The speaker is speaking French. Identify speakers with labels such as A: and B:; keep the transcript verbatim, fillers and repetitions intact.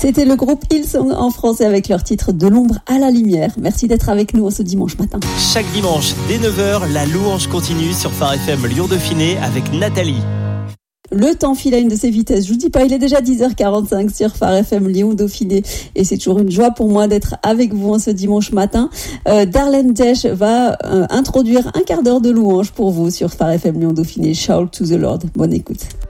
A: C'était le groupe Hillsong en français avec leur titre De l'ombre à la lumière. Merci d'être avec nous ce dimanche matin.
B: Chaque dimanche, dès neuf heures, la louange continue sur Phare F M Lyon-Dauphiné avec Nathalie.
A: Le temps file à une de ses vitesses. Je vous dis pas, il est déjà dix heures quarante-cinq sur Phare F M Lyon-Dauphiné. Et c'est toujours une joie pour moi d'être avec vous ce dimanche matin. Euh, Darlene Desch va euh, introduire un quart d'heure de louange pour vous sur Phare F M Lyon-Dauphiné. Shout to the Lord. Bonne écoute.